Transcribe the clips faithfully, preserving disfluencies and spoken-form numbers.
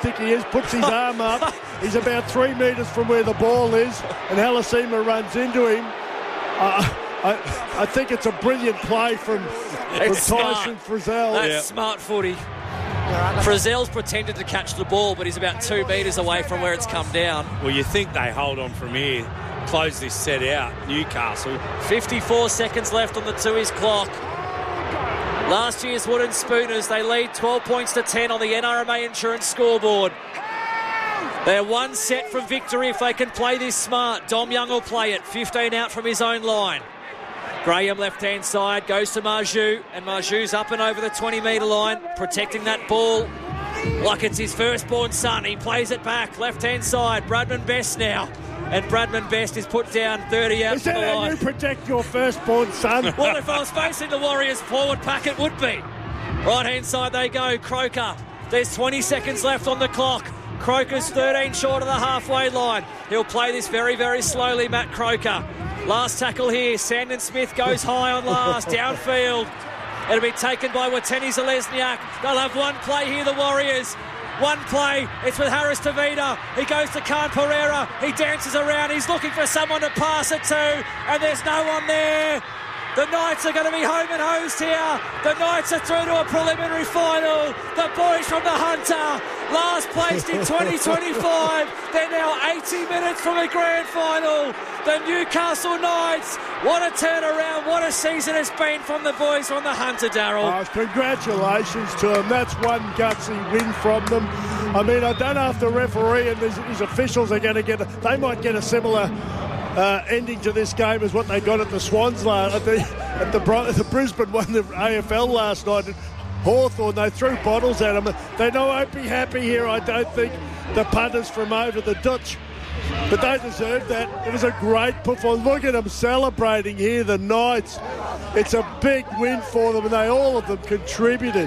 think he is, puts his arm up. He's about three metres from where the ball is, and Halasima runs into him. Uh, I, I think it's a brilliant play from, from Tyson Frizzell. That's yeah. smart footy. Frizzell's pretended to catch the ball, but he's about two metres away from where it's come down. Well, you think they hold on from here, close this set out, Newcastle. fifty-four seconds left on the Tui's clock. Last year's Wooden Spooners, they lead twelve points to ten on the N R M A Insurance scoreboard. They're one set from victory if they can play this smart. Dom Young will play it, fifteen out from his own line. Graham left-hand side, goes to Marju, and Marju's up and over the twenty metre line, protecting that ball like it's his firstborn son. He plays it back, left-hand side, Bradman Best now. And Bradman Best is put down thirty out is from the that line. How you protect your firstborn son? Well, if I was facing the Warriors forward pack, it would be. Right-hand side they go, Croker. There's twenty seconds left on the clock. Croker's thirteen short of the halfway line. He'll play this very, very slowly, Matt Croker. Last tackle here, Sandon Smith goes high on last, downfield. It'll be taken by Wateni Zalesniak. They'll have one play here, the Warriors. One play, it's with Harris Tavita. He goes to Khan Pereira. He dances around. He's looking for someone to pass it to, and there's no one there. The Knights are going to be home and hosed here. The Knights are through to a preliminary final. The boys from the Hunter, last placed in twenty twenty-five. They're now eighty minutes from a grand final. The Newcastle Knights, what a turnaround, what a season it's been from the boys from the Hunter, Darryl. Oh, congratulations to them. That's one gutsy win from them. I mean, I don't know if the referee and his, his officials are going to get a, they might get a similar uh, ending to this game as what they got at the Swans last, at the, at the, the Brisbane won the A F L last night. Hawthorn, they threw bottles at them. They won't be happy here, I don't think, the punters from over the Dutch. But they deserved that. It was a great performance. Look at them celebrating here, the Knights. It's a big win for them, and they all of them contributed.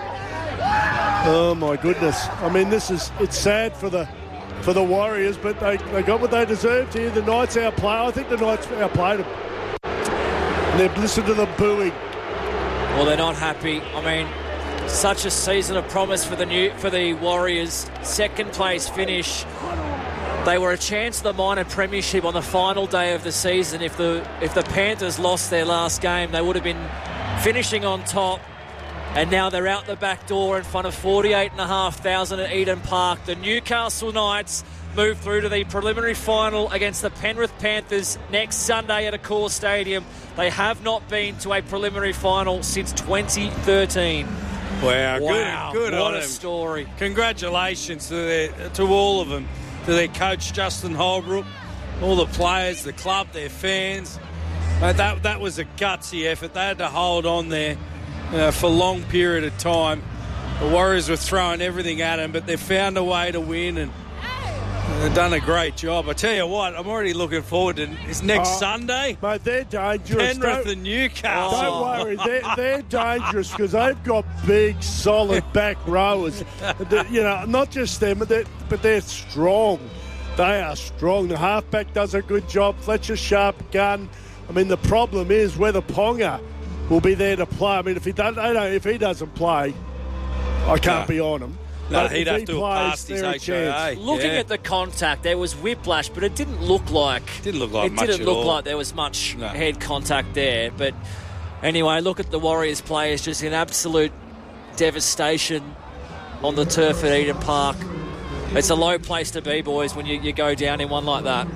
Oh my goodness! I mean, this is it's sad for the for the Warriors, but they, they got what they deserved here. The Knights outplayed. I think the Knights outplayed them. And they've listened to the booing. Well, they're not happy. I mean, such a season of promise for the new for the Warriors. Second place finish. They were a chance of the minor premiership on the final day of the season. If the if the Panthers lost their last game, they would have been finishing on top. And now they're out the back door in front of forty-eight thousand five hundred at Eden Park. The Newcastle Knights move through to the preliminary final against the Penrith Panthers next Sunday at Accor Stadium. They have not been to a preliminary final since twenty thirteen. Wow, wow good, good what on a them. Story. Congratulations to their, to all of them, to their coach Justin Holbrook, all the players, the club, their fans. Uh, that that was a gutsy effort. They had to hold on there uh, for a long period of time. The Warriors were throwing everything at them, but they found a way to win, and they've done a great job. I tell you what, I'm already looking forward to it's next oh, Mate, Mate, they're dangerous. Penrith and Newcastle. Don't worry, they're, they're dangerous because they've got big, solid back rowers. You know, not just them, but they're, but they're strong. They are strong. The halfback does a good job. Fletcher sharp gun. I mean, the problem is whether Ponga will be there to play. I mean, if he doesn't, if he doesn't play, I can't no. be on him. No, but he'd have he to plays, have passed his H I A. Looking yeah. at the contact, there was whiplash, but it didn't look like didn't look like it much didn't at look all. like there was much no. head contact there. But anyway, look at the Warriors players, just in absolute devastation on the turf at Eden Park. It's a low place to be, boys, when you, you go down in one like that.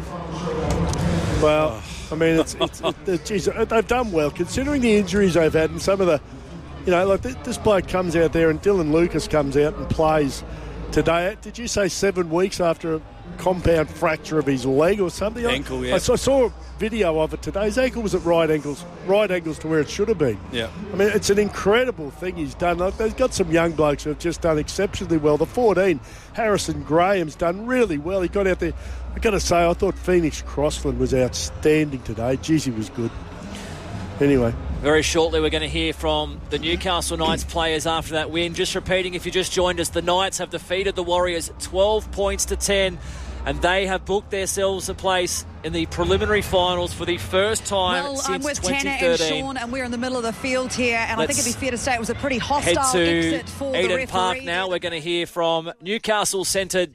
Well, I mean, it's, it's, it, geez, they've done well considering the injuries they've had and some of the, you know, like this bloke comes out there and Dylan Lucas comes out and plays today. Did you say seven weeks after a compound fracture of his leg or something? Ankle, yeah. I, I saw a video of it today. His ankle was at right angles, right angles to where it should have been. Yeah. I mean, it's an incredible thing he's done. Like, they've got some young blokes who have just done exceptionally well. The fourteen, Harrison Graham's done really well. He got out there. I've got to say, I thought Phoenix Crossland was outstanding today. Jeez, he was good. Anyway. Very shortly, we're going to hear from the Newcastle Knights players after that win. Just repeating, if you just joined us, the Knights have defeated the Warriors twelve points to ten, and they have booked themselves a place in the preliminary finals for the first time well, since I'm with twenty thirteen. Tanner and Sean, and we're in the middle of the field here, and Let's I think it'd be fair to say it was a pretty hostile head to exit for the Eden referee. Park now. We're going to hear from Newcastle centre